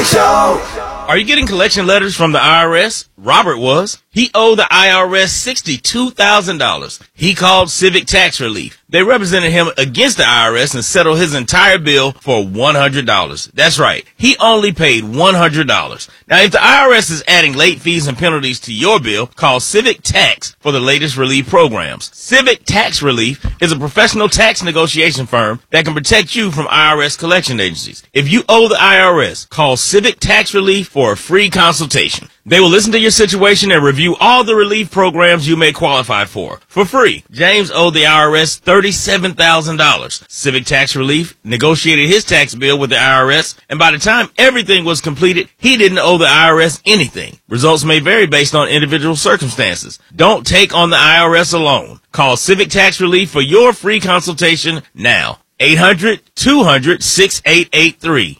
Morning Show. Are you getting collection letters from the IRS? Robert was. He owed the IRS $62,000. He called Civic Tax Relief. They represented him against the IRS and settled his entire bill for $100. That's right. He only paid $100. Now, if the IRS is adding late fees and penalties to your bill, call Civic Tax for the latest relief programs. Civic Tax Relief is a professional tax negotiation firm that can protect you from IRS collection agencies. If you owe the IRS, call Civic Tax Relief for a free consultation. They will listen to your situation and review all the relief programs you may qualify for free. James owed the IRS $37,000. Civic Tax Relief negotiated his tax bill with the IRS, and by the time everything was completed, he didn't owe the IRS anything. Results may vary based on individual circumstances. Don't take on the IRS alone. Call Civic Tax Relief for your free consultation now. 800-200-6883.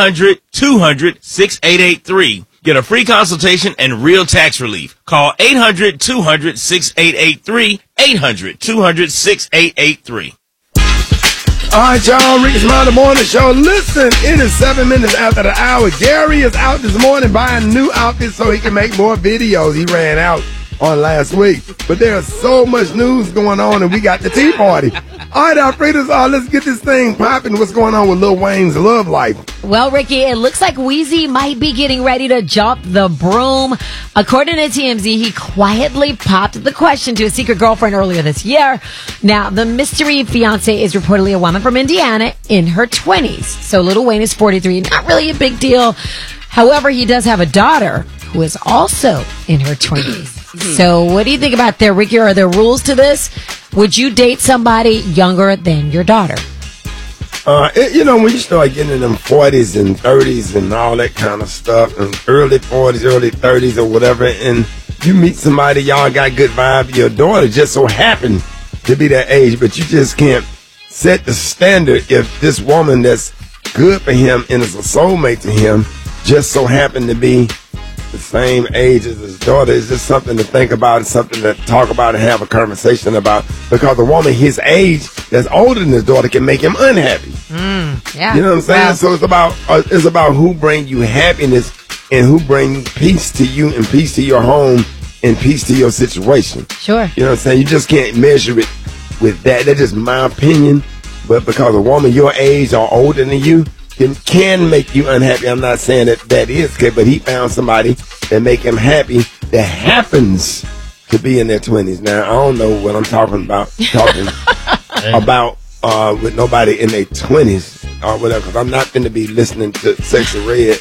800-200-6883. Get a free consultation and real tax relief. Call 800-200-6883. 800-200-6883. All right, y'all. Ricky Smiley Morning Show. Listen, it is 7 minutes after the hour. Gary is out this morning buying new outfits so he can make more videos. He ran out on last week. But there's so much news going on, and we got the Tea Party. All right, Alfreda's, let's get this thing popping. What's going on with Lil Wayne's love life? Well, Ricky, it looks like Weezy might be getting ready to jump the broom. According to TMZ, he quietly popped the question to a secret girlfriend earlier this year. Now, the mystery fiance is reportedly a woman from Indiana in her 20s. So Lil Wayne is 43. Not really a big deal. However, he does have a daughter who is also in her 20s. So what do you think about that, Ricky? Are there rules to this? Would you date somebody younger than your daughter? When you start getting in them 40s and 30s and all that kind of stuff, and early 40s, early 30s or whatever, and you meet somebody, y'all got good vibe, your daughter just so happened to be that age, but you just can't set the standard if this woman that's good for him and is a soulmate to him just so happened to be the same age as his daughter. Is just something to think about, and something to talk about and have a conversation about, because a woman his age that's older than his daughter can make him unhappy. Yeah. You know what I'm saying? Well, So it's about who brings you happiness and who brings peace to you and peace to your home and peace to your situation. Sure. You know what I'm saying? You just can't measure it with that. That's just my opinion. But because a woman your age or older than you can make you unhappy. I'm not saying that is good, but he found somebody that make him happy that happens to be in their 20s. Now, I don't know what I'm talking about with nobody in their 20s or whatever, because I'm not going to be listening to Sexy Red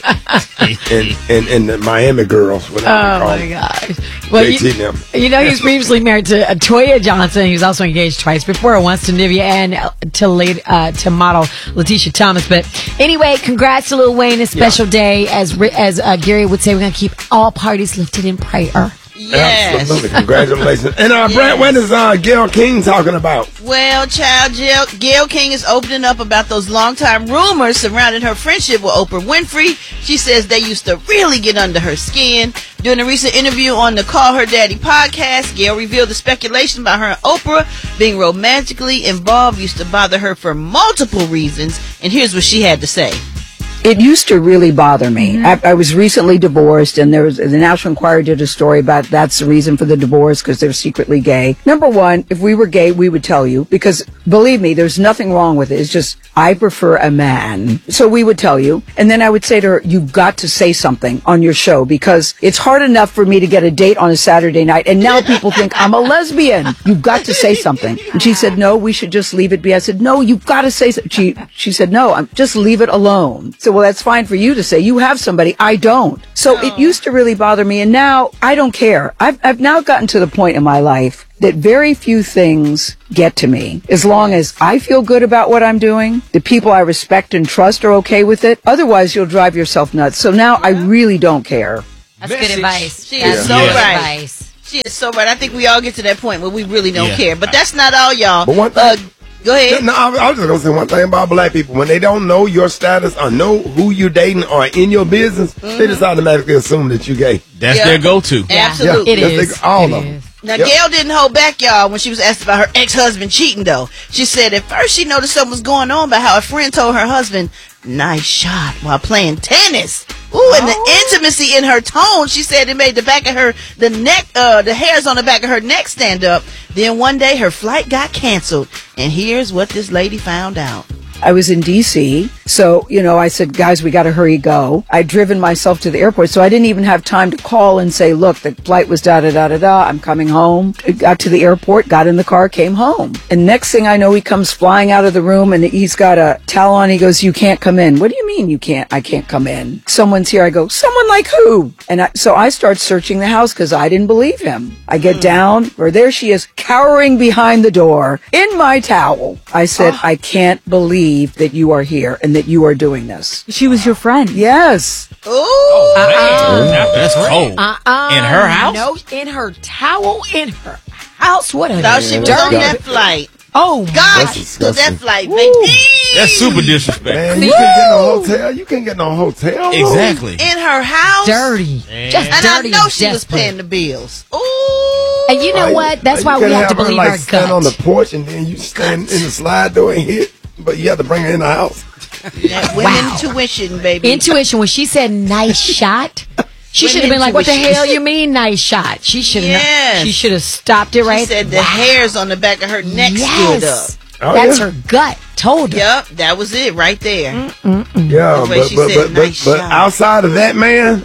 and the Miami Girls, whatever they call my them. gosh. Well, JT he was previously married to Toya Johnson. He was also engaged twice before, once to Nivea and to model Letitia Thomas. But anyway, congrats to Lil Wayne. A special day. As Gary would say, we're going to keep all parties lifted in prayer. Yes. Absolutely. Congratulations. And Brad, what is Gayle King talking about? Well, child, Gayle King is opening up about those long-time rumors surrounding her friendship with Oprah Winfrey. She says they used to really get under her skin. During a recent interview on the Call Her Daddy podcast, Gayle revealed the speculation about her and Oprah being romantically involved used to bother her for multiple reasons. And here's what she had to say. It used to really bother me. I was recently divorced, and the National Enquirer did a story about that's the reason for the divorce, because they're secretly gay. Number one, if we were gay, we would tell you, because believe me, there's nothing wrong with it. It's just, I prefer a man. So we would tell you. And then I would say to her, you've got to say something on your show, because it's hard enough for me to get a date on a Saturday night, and now people think I'm a lesbian. You've got to say something. And she said, no, we should just leave it be. I said, no, you've got to say something. She said, no, just leave it alone. So, well, that's fine for you to say. You have somebody. I don't. So it used to really bother me, and now I don't care. I've now gotten to the point in my life that very few things get to me. As long as I feel good about what I'm doing, the people I respect and trust are okay with it. Otherwise, you'll drive yourself nuts. So now I really don't care. That's good advice. She is so right. She is so right. I think we all get to that point where we really don't care. But that's not all, y'all. But one thing, go ahead. No, I was just going to say one thing about black people. When they don't know your status or know who you're dating or in your business, they just automatically assume that you're gay. That's their go-to. Absolutely. It is. All of them. Now, Gayle didn't hold back, y'all, when she was asked about her ex-husband cheating, though. She said at first she noticed something was going on about how a friend told her husband, nice shot, while playing tennis. Ooh, and the intimacy in her tone, she said it made the back of her, the hairs on the back of her neck stand up. Then one day her flight got canceled. And here's what this lady found out. I was in D.C., so, I said, guys, we got to hurry go. I'd driven myself to the airport, so I didn't even have time to call and say, look, the flight was da-da-da-da-da, I'm coming home. I got to the airport, got in the car, came home. And next thing I know, he comes flying out of the room, and he's got a towel on. He goes, you can't come in. What do you mean I can't come in? Someone's here. I go, someone like who? And so I start searching the house because I didn't believe him. I get down, or there she is, cowering behind the door in my towel. I said, I can't believe that you are here and that you are doing this. She was your friend. Yes. Ooh. That's cold. In her house? No, in her towel, in her house. What a Thought she was on that flight. Oh, God, she took that flight, baby. That's super disrespectful. Man, you can't get no hotel. You can't get no hotel room. Exactly. In her house. dirty. Just And dirty. I know she was desperate. paying the bills. Ooh. And you know what? That's why we have to believe her, our stand gut. on the porch and then you stand in the slide door and hit. But you have to bring her in the house. That women intuition, baby. Intuition. When she said nice shot, she should have been like, "What the hell you mean nice shot?" She should have. Yes. She should have stopped it right. She said the hairs on the back of her neck stood up. Yes. Oh, That's yeah. her gut. Told her. Yep, that was it right there. Yeah, The way she said, nice but shot. outside of that man,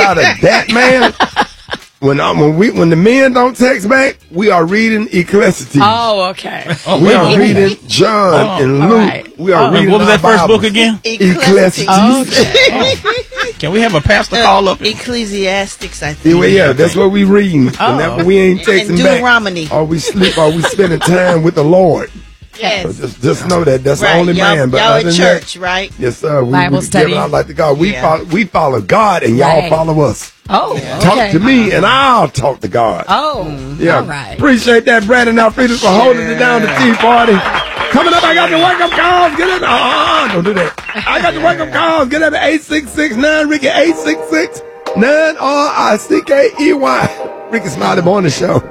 when the men don't text back, we are reading Ecclesiastes. Oh, okay. We are reading John and Luke. right. We are reading What was our that first book Bibles. again? Ecclesiastes. Can we have a pastor call up? Ecclesiastics, I think. Yeah, that's what we reading. Whenever we ain't And texting back, Deuteronomy. or we sleep, or we spending time with the Lord. Yes. So just know that that's the Right. only Y'all, man. But y'all other in than church, right? that, yes, sir. Bible we study. give it out like the God. We Yeah. follow God, and y'all Right. follow us. Oh, Talk okay. to me, and I'll talk to God. Oh, Yeah, all right. appreciate that, Brandon Alfredo, for holding it down, the tea party. Coming up, I got the wake-up calls. Get in. Don't do that. I got the wake-up calls. Get up at 866-9 Ricky 866-9 RICKEY. Ricky Smiley Morning Show.